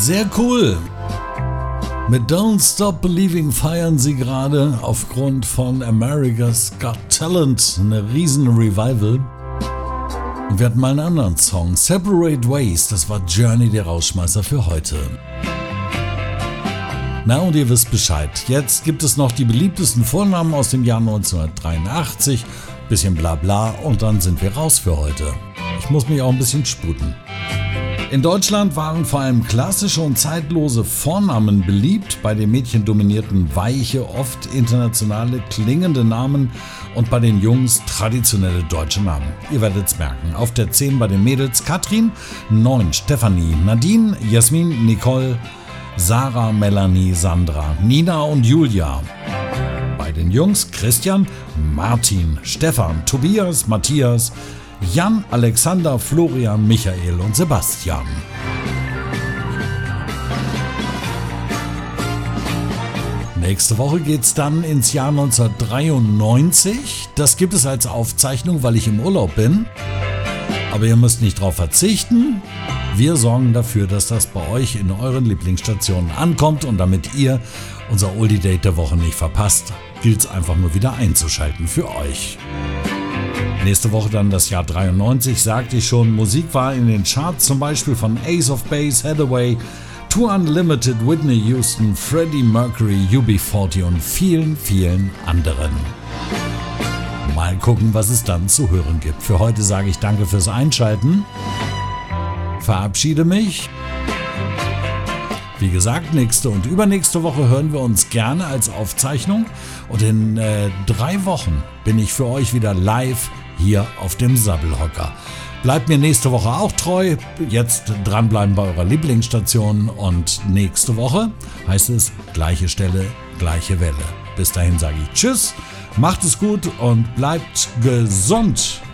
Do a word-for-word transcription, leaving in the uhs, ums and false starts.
Sehr cool. Mit Don't Stop Believing feiern sie gerade aufgrund von America's Got Talent eine riesen Revival. Und wir hatten mal einen anderen Song, Separate Ways, das war Journey, der Rausschmeißer für heute. Na und ihr wisst Bescheid, jetzt gibt es noch die beliebtesten Vornamen aus dem Jahr neunzehnhundertdreiundachtzig, bisschen bla bla und dann sind wir raus für heute. Ich muss mich auch ein bisschen sputen. In Deutschland waren vor allem klassische und zeitlose Vornamen beliebt, bei den Mädchen dominierten weiche, oft internationale klingende Namen und bei den Jungs traditionelle deutsche Namen. Ihr werdet es merken. Auf der zehn bei den Mädels Katrin, neun Stefanie, Nadine, Jasmin, Nicole, Sarah, Melanie, Sandra, Nina und Julia. Bei den Jungs Christian, Martin, Stefan, Tobias, Matthias, Jan, Alexander, Florian, Michael und Sebastian. Nächste Woche geht's dann ins Jahr neunzehnhundertdreiundneunzig. Das gibt es als Aufzeichnung, weil ich im Urlaub bin. Aber ihr müsst nicht drauf verzichten. Wir sorgen dafür, dass das bei euch in euren Lieblingsstationen ankommt und damit ihr unser Oldie Date der Woche nicht verpasst, gilt es einfach nur wieder einzuschalten für euch. Nächste Woche dann das Jahr dreiundneunzig, sagte ich schon, Musik war in den Charts zum Beispiel von Ace of Base, Hathaway, Two Unlimited, Whitney Houston, Freddie Mercury, U B vierzig und vielen, vielen anderen. Mal gucken, was es dann zu hören gibt. Für heute sage ich danke fürs Einschalten, verabschiede mich. Wie gesagt, nächste und übernächste Woche hören wir uns gerne als Aufzeichnung und in äh, drei Wochen bin ich für euch wieder live hier auf dem Sabbelhocker. Bleibt mir nächste Woche auch treu, jetzt dranbleiben bei eurer Lieblingsstation und nächste Woche heißt es gleiche Stelle, gleiche Welle. Bis dahin sage ich Tschüss, macht es gut und bleibt gesund.